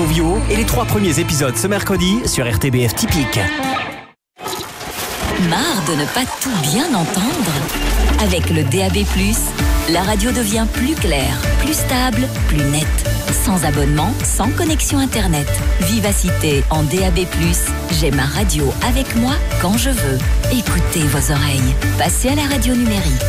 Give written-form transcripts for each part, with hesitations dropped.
Fauvio et les 3 premiers épisodes ce mercredi sur RTBF Typique. Marre de ne pas tout bien entendre? Avec le DAB+, la radio devient plus claire, plus stable, plus nette. Sans abonnement, sans connexion Internet. Vivacité en DAB+, j'ai ma radio avec moi quand je veux. Écoutez vos oreilles. Passez à la radio numérique.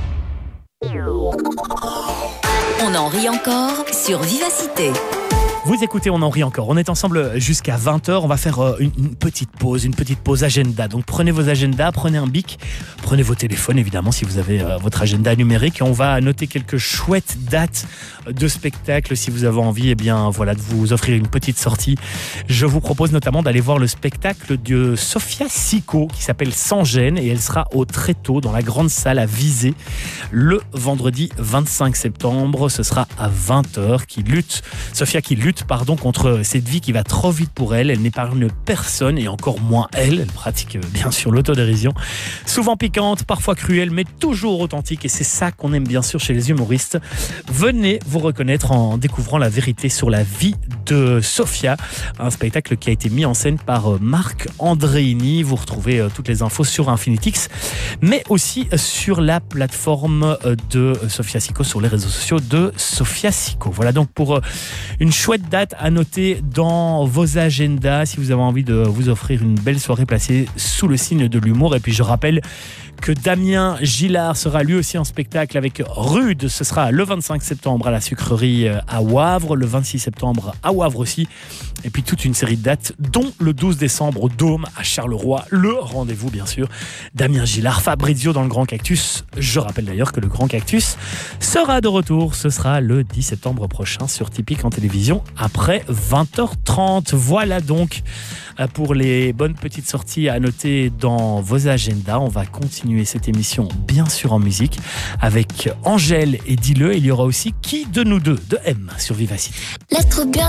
On en rit encore sur Vivacité. Vous écoutez, on en rit encore. On est ensemble jusqu'à 20h. On va faire une petite pause agenda. Donc prenez vos agendas, prenez un bic, prenez vos téléphones évidemment si vous avez votre agenda numérique. Et on va noter quelques chouettes dates de spectacles si vous avez envie de vous offrir une petite sortie. Je vous propose notamment d'aller voir le spectacle de Sophia Sicko qui s'appelle Sans gêne et elle sera au Tréteau dans la grande salle à Visé le vendredi 25 septembre. Ce sera à 20h. Sophia qui lutte contre cette vie qui va trop vite pour elle. Elle n'épargne personne et encore moins elle. Elle pratique bien sûr l'autodérision. Souvent piquante, parfois cruelle, mais toujours authentique. Et c'est ça qu'on aime bien sûr chez les humoristes. Venez vous reconnaître en découvrant la vérité sur la vie de Sophia. Un spectacle qui a été mis en scène par Marc Andréini. Vous retrouvez toutes les infos sur Infinitix, mais aussi sur la plateforme de Sophia Sicko, sur les réseaux sociaux de Sophia Sicko. Voilà donc pour une chouette date à noter dans vos agendas si vous avez envie de vous offrir une belle soirée placée sous le signe de l'humour. Et puis je rappelle que Damien Gillard sera lui aussi en spectacle avec Rude. Ce sera le 25 septembre à la Sucrerie à Wavre, le 26 septembre à Wavre aussi. Et puis toute une série de dates, dont le 12 décembre au Dôme à Charleroi. Le rendez-vous bien sûr. Damien Gillard, Fabrizio dans le Grand Cactus. Je rappelle d'ailleurs que le Grand Cactus sera de retour. Ce sera le 10 septembre prochain sur Typique en télévision après 20h30. Voilà donc pour les bonnes petites sorties à noter dans vos agendas. On va continuer cette émission bien sûr en musique avec Angèle et Dis-le. Il y aura aussi Qui de nous deux de M sur Vivacité. L'être bien